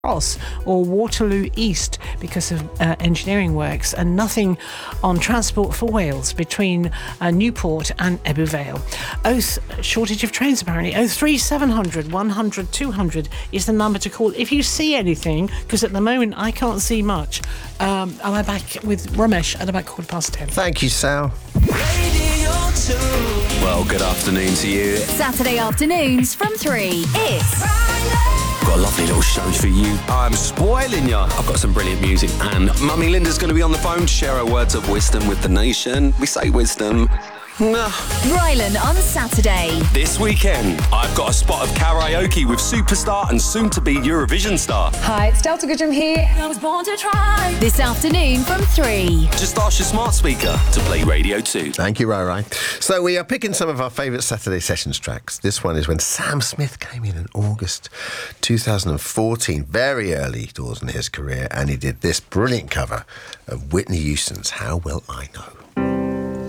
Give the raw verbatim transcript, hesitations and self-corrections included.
Cross or Waterloo East because of uh, engineering works, and nothing on Transport for Wales between uh, Newport and Ebbw Vale. Oath, shortage of trains apparently. oh three seven hundred, one hundred, two hundred is the number to call if you see anything, because at the moment I can't see much. Um, I'll be back with Ramesh at about quarter past ten. Thank you, Sal. Well, good afternoon to you. Saturday afternoons from three. It's I've got a lovely little show for you. I'm spoiling you. I've got some brilliant music, and Mummy Linda's going to be on the phone to share her words of wisdom with the nation. We say wisdom. Rylan on Saturday. This weekend, I've got a spot of karaoke with superstar and soon-to-be Eurovision star. Hi, it's Delta Goodrum here. I was born to try. This afternoon from three. Just ask your smart speaker to play Radio two. Thank you, Rai Rai. So we are picking some of our favourite Saturday Sessions tracks. This one is when Sam Smith came in in August two thousand fourteen, very early doors in his career, and he did this brilliant cover of Whitney Houston's How Will I Know.